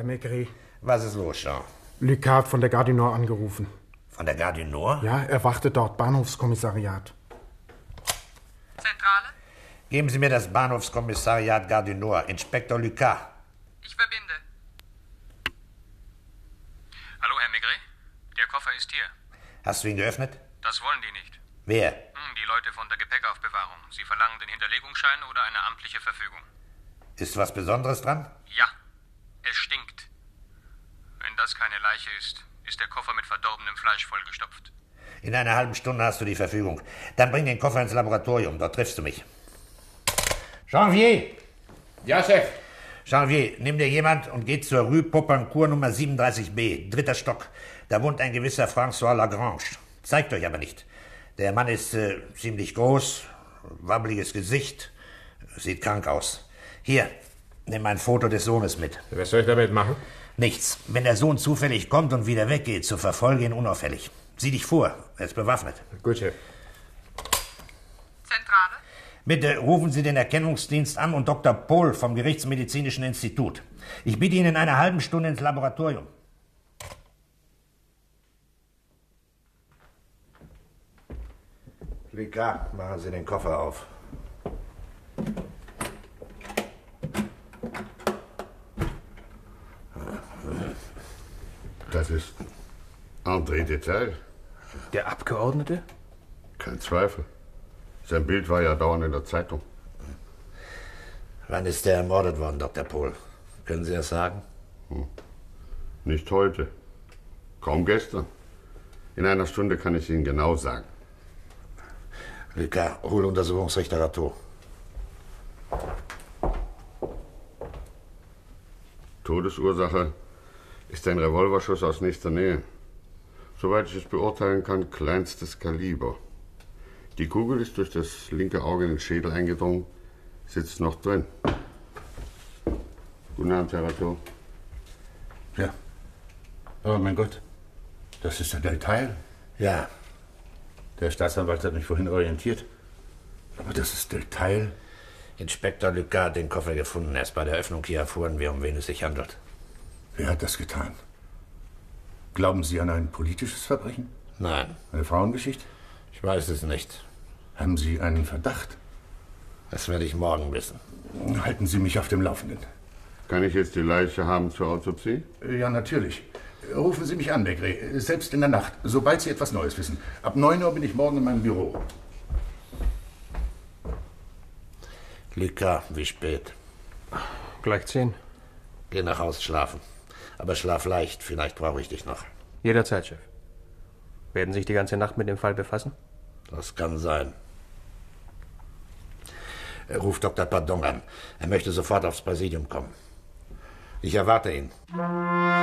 Herr Maigret. Was ist los, Jean? Lucas hat von der Gare du Nord angerufen. Von der Gare du Nord? Ja, er wartet dort, Bahnhofskommissariat. Zentrale? Geben Sie mir das Bahnhofskommissariat Gare du Nord. Inspektor Lucas. Ich verbinde. Hallo, Herr Maigret? Der Koffer ist hier. Hast du ihn geöffnet? Das wollen die nicht. Wer? Die Leute von der Gepäckaufbewahrung. Sie verlangen den Hinterlegungsschein oder eine amtliche Verfügung. Ist was Besonderes dran? Ja, es stinkt. Wenn das keine Leiche ist, ist der Koffer mit verdorbenem Fleisch vollgestopft. In einer halben Stunde hast du die Verfügung. Dann bring den Koffer ins Laboratorium, dort triffst du mich. Janvier! Ja, Chef. Janvier, nimm dir jemand und geh zur Rue Popincourt Nummer 37b, 3. Stock. Da wohnt ein gewisser François Lagrange. Zeigt euch aber nicht. Der Mann ist ziemlich groß, wabbeliges Gesicht, sieht krank aus. Hier, nimm ein Foto des Sohnes mit. Was soll ich damit machen? Nichts. Wenn der Sohn zufällig kommt und wieder weggeht, so verfolge ihn unauffällig. Sieh dich vor, er ist bewaffnet. Gut, Chef. Zentrale? Bitte rufen Sie den Erkennungsdienst an und Dr. Pohl vom Gerichtsmedizinischen Institut. Ich biete Ihnen in einer halben Stunde ins Laboratorium. Lucas, machen Sie den Koffer auf. Das ist André Detail. Der Abgeordnete? Kein Zweifel. Sein Bild war ja dauernd in der Zeitung. Wann ist der ermordet worden, Dr. Pohl? Können Sie das sagen? Nicht heute. Kaum gestern. In einer Stunde kann ich Ihnen genau sagen. Lucas, hol Untersuchungsrichter Rateau. Todesursache ist ein Revolverschuss aus nächster Nähe. Soweit ich es beurteilen kann, kleinstes Kaliber. Die Kugel ist durch das linke Auge in den Schädel eingedrungen, sitzt noch drin. Guten Abend, Herr Rateau. Ja. Oh mein Gott, das ist ein Detail. Ja. Der Staatsanwalt hat mich vorhin orientiert. Aber das ist Detail. Inspektor Lucas hat den Koffer gefunden. Erst bei der Öffnung hier erfuhren wir, um wen es sich handelt. Wer hat das getan? Glauben Sie an ein politisches Verbrechen? Nein. Eine Frauengeschichte? Ich weiß es nicht. Haben Sie einen Verdacht? Das werde ich morgen wissen. Halten Sie mich auf dem Laufenden. Kann ich jetzt die Leiche haben zur Autopsie? Ja, natürlich. Rufen Sie mich an, Maigret. Selbst in der Nacht, sobald Sie etwas Neues wissen. Ab 9 Uhr bin ich morgen in meinem Büro. Lucas, wie spät? Gleich 10. Geh nach Haus schlafen. Aber schlaf leicht, vielleicht brauche ich dich noch. Jederzeit, Chef. Werden Sie sich die ganze Nacht mit dem Fall befassen? Das kann sein. Ruf Dr. Pardon an. Er möchte sofort aufs Präsidium kommen. Ich erwarte ihn.